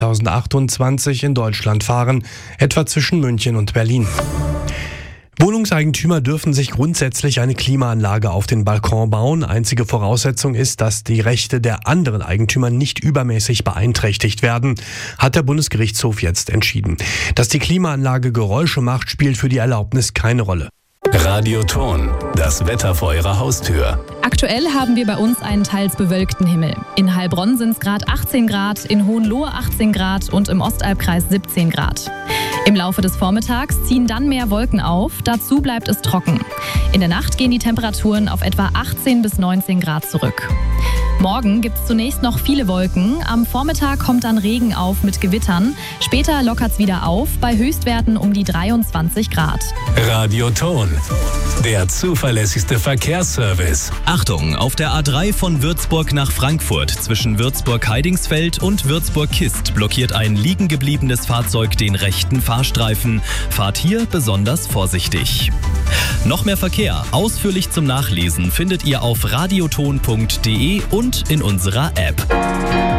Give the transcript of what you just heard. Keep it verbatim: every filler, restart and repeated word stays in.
zweitausendachtundzwanzig in Deutschland fahren, etwa zwischen München und Berlin. Wohnungseigentümer dürfen sich grundsätzlich eine Klimaanlage auf den Balkon bauen. Einzige Voraussetzung ist, dass die Rechte der anderen Eigentümer nicht übermäßig beeinträchtigt werden, hat der Bundesgerichtshof jetzt entschieden. Dass die Klimaanlage Geräusche macht, spielt für die Erlaubnis keine Rolle. Radioton, das Wetter vor Ihrer Haustür. Aktuell haben wir bei uns einen teils bewölkten Himmel. In Heilbronn sind es gerade achtzehn Grad, in Hohenlohe achtzehn Grad und im Ostalbkreis siebzehn Grad. Im Laufe des Vormittags ziehen dann mehr Wolken auf, dazu bleibt es trocken. In der Nacht gehen die Temperaturen auf etwa achtzehn bis neunzehn Grad zurück. Morgen gibt es zunächst noch viele Wolken. Am Vormittag kommt dann Regen auf mit Gewittern. Später lockert es wieder auf, bei Höchstwerten um die dreiundzwanzig Grad. Radioton, der zuverlässigste Verkehrsservice. Achtung, auf der A drei von Würzburg nach Frankfurt zwischen Würzburg-Heidingsfeld und Würzburg-Kist blockiert ein liegen gebliebenes Fahrzeug den rechten Fahrstreifen. Fahrt hier besonders vorsichtig. Noch mehr Verkehr, ausführlich zum Nachlesen, findet ihr auf radioton punkt de und in unserer App.